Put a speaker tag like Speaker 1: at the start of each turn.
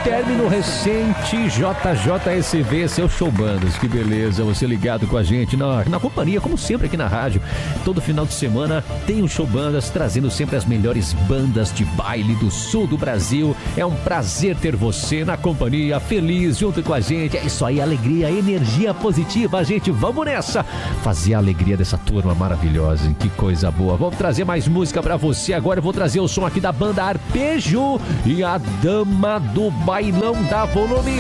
Speaker 1: término recente, JJSV, seu show bandas, que beleza, você ligado com a gente na companhia, como sempre aqui na rádio. Todo final de semana tem um show bandas, trazendo sempre as melhores bandas de baile do sul do Brasil. É um prazer ter você na companhia, feliz junto com a gente. É isso aí, alegria, energia positiva, gente, vamos nessa, fazer a alegria dessa turma maravilhosa, que coisa boa. Vamos trazer mais música pra você agora. Eu vou trazer o som aqui da banda Arpejo e a Dama do Bailão da Volume